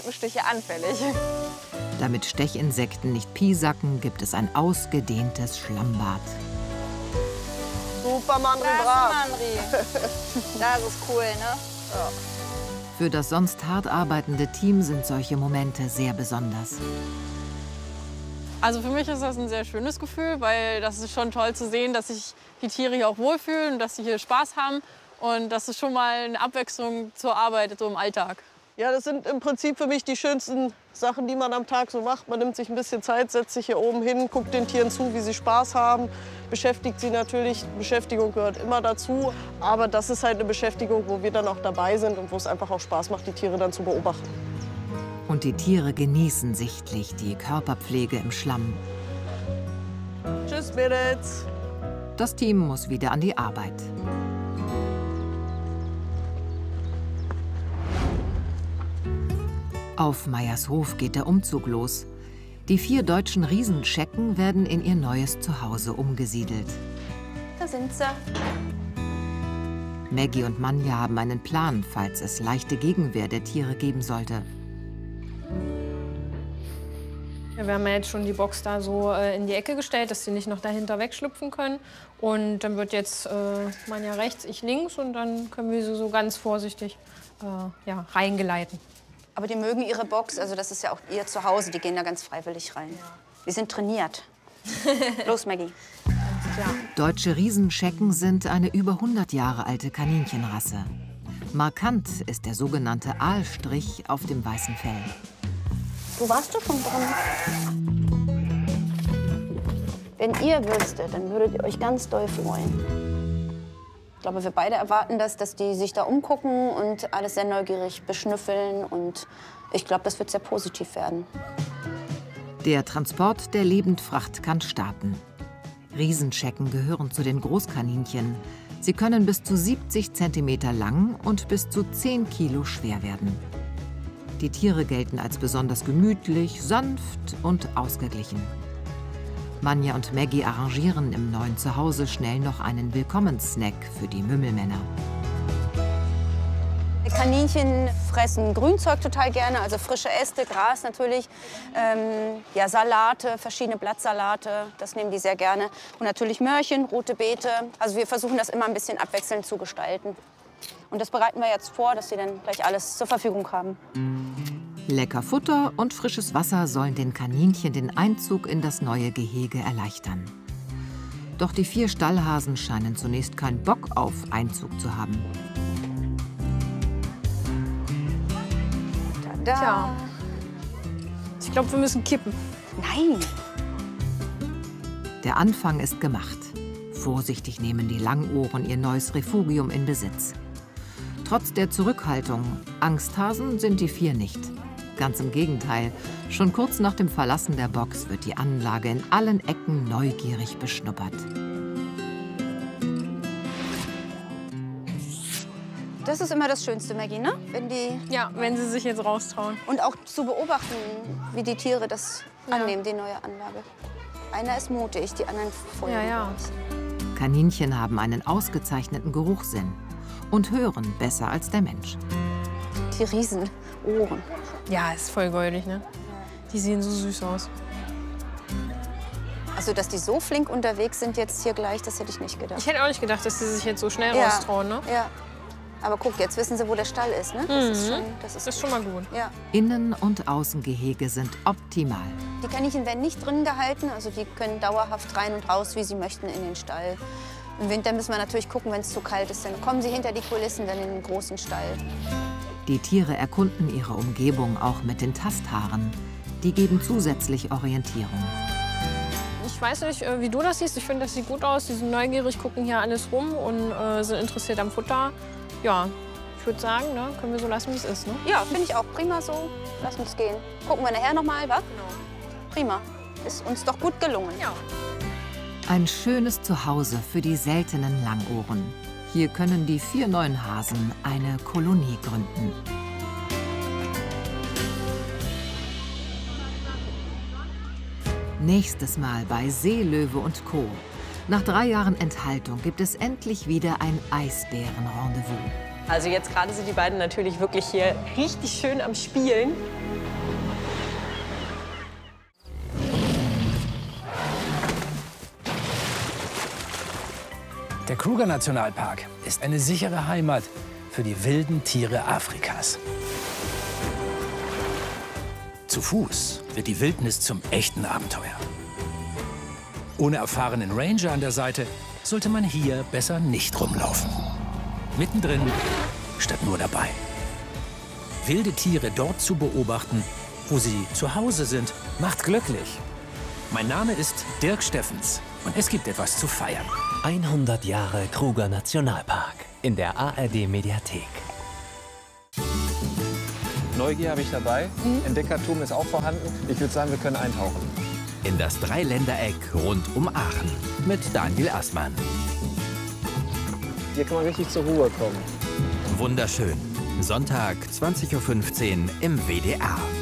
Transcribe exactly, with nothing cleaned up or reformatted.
Stiche anfällig. Damit Stechinsekten nicht piesacken, gibt es ein ausgedehntes Schlammbad. Super, Manri, brav. Das ist cool, ne? Ja. Für das sonst hart arbeitende Team sind solche Momente sehr besonders. Also für mich ist das ein sehr schönes Gefühl, weil das ist schon toll zu sehen, dass sich die Tiere hier auch wohlfühlen, dass sie hier Spaß haben. Und das ist schon mal eine Abwechslung zur Arbeit, so im Alltag. Ja, das sind im Prinzip für mich die schönsten Sachen, die man am Tag so macht. Man nimmt sich ein bisschen Zeit, setzt sich hier oben hin, guckt den Tieren zu, wie sie Spaß haben, beschäftigt sie natürlich. Beschäftigung gehört immer dazu. Aber das ist halt eine Beschäftigung, wo wir dann auch dabei sind und wo es einfach auch Spaß macht, die Tiere dann zu beobachten. Und die Tiere genießen sichtlich die Körperpflege im Schlamm. Tschüss, Mädels. Das Team muss wieder an die Arbeit. Auf Meiershof geht der Umzug los. Die vier deutschen Riesenschecken werden in ihr neues Zuhause umgesiedelt. Da sind sie. Maggie und Manja haben einen Plan, falls es leichte Gegenwehr der Tiere geben sollte. Ja, wir haben ja jetzt schon die Box da so äh, in die Ecke gestellt, dass sie nicht noch dahinter wegschlüpfen können. Und dann wird jetzt äh, Manja rechts, ich links und dann können wir sie so ganz vorsichtig äh, ja, reingeleiten. Aber die mögen ihre Box, also das ist ja auch ihr Zuhause, die gehen da ganz freiwillig rein. Wir sind trainiert. Los, Maggie. Ja. Deutsche Riesenschecken sind eine über hundert Jahre alte Kaninchenrasse. Markant ist der sogenannte Aalstrich auf dem weißen Fell. Wo warst du schon drin? Wenn ihr wüsstet, dann würdet ihr euch ganz doll freuen. Ich glaube, wir beide erwarten das, dass die sich da umgucken und alles sehr neugierig beschnüffeln. Und ich glaube, das wird sehr positiv werden. Der Transport der Lebendfracht kann starten. Riesenschecken gehören zu den Großkaninchen. Sie können bis zu siebzig Zentimeter lang und bis zu zehn Kilo schwer werden. Die Tiere gelten als besonders gemütlich, sanft und ausgeglichen. Manja und Maggie arrangieren im neuen Zuhause schnell noch einen Willkommenssnack für die Mümmelmänner. Kaninchen fressen Grünzeug total gerne, also frische Äste, Gras natürlich, ähm, ja, Salate, verschiedene Blattsalate, das nehmen die sehr gerne. Und natürlich Möhrchen, rote Beete. Also wir versuchen das immer ein bisschen abwechselnd zu gestalten. Und das bereiten wir jetzt vor, dass sie dann gleich alles zur Verfügung haben. Lecker Futter und frisches Wasser sollen den Kaninchen den Einzug in das neue Gehege erleichtern. Doch die vier Stallhasen scheinen zunächst keinen Bock auf Einzug zu haben. Da. Tja. Ich glaube, wir müssen kippen. Nein! Der Anfang ist gemacht. Vorsichtig nehmen die Langohren ihr neues Refugium in Besitz. Trotz der Zurückhaltung, Angsthasen sind die vier nicht. Ganz im Gegenteil, schon kurz nach dem Verlassen der Box wird die Anlage in allen Ecken neugierig beschnuppert. Das ist immer das Schönste, Maggie, ne? Wenn die Ja, wenn sie sich jetzt raustrauen. und auch zu beobachten, wie die Tiere das Ja. annehmen, die neue Anlage. Einer ist mutig, die anderen folgen Ja, ja. uns. Kaninchen haben einen ausgezeichneten Geruchssinn und hören besser als der Mensch. Die Riesenohren. Ja, ist voll goldig, ne? Die sehen so süß aus. Also, dass die so flink unterwegs sind jetzt hier gleich, das hätte ich nicht gedacht. Ich hätte auch nicht gedacht, dass sie sich jetzt so schnell Ja. raustrauen, ne? Ja. Aber guck, jetzt wissen sie, wo der Stall ist, ne? Das ist Mhm. schon, das ist Das ist schon mal gut. Ja. Innen- und Außengehege sind optimal. Die Kaninchen werden nicht drin gehalten, also die können dauerhaft rein und raus, wie sie möchten, in den Stall. Im Winter müssen wir natürlich gucken, wenn es zu kalt ist, dann kommen sie hinter die Kulissen, dann in den großen Stall. Die Tiere erkunden ihre Umgebung auch mit den Tasthaaren. Die geben zusätzlich Orientierung. Ich weiß nicht, äh, wie du das siehst. Ich finde, das sieht gut aus. Die sind neugierig, gucken hier alles rum und äh, sind interessiert am Futter. Ja, ich würde sagen, ne, können wir so lassen, wie es ist. Ne? Ja, finde ich auch prima so. Lass uns gehen. Gucken wir nachher noch mal, wa? Genau. Prima. Ist uns doch gut gelungen. Ja. Ein schönes Zuhause für die seltenen Langohren. Hier können die vier neuen Hasen eine Kolonie gründen. Nächstes Mal bei Seelöwe und Co. Nach drei Jahren Enthaltung gibt es endlich wieder ein Eisbären-Rendezvous. Also jetzt gerade sind die beiden natürlich wirklich hier richtig schön am Spielen. Der Kruger-Nationalpark ist eine sichere Heimat für die wilden Tiere Afrikas. Zu Fuß wird die Wildnis zum echten Abenteuer. Ohne erfahrenen Ranger an der Seite sollte man hier besser nicht rumlaufen. Mittendrin statt nur dabei. Wilde Tiere dort zu beobachten, wo sie zu Hause sind, macht glücklich. Mein Name ist Dirk Steffens und es gibt etwas zu feiern. hundert Jahre Kruger Nationalpark in der A R D-Mediathek. Neugier habe ich dabei, mhm. Entdeckertum ist auch vorhanden. Ich würde sagen, wir können eintauchen. In das Dreiländereck rund um Aachen mit Daniel Assmann. Hier kann man richtig zur Ruhe kommen. Wunderschön. Sonntag, zwanzig Uhr fünfzehn im W D R.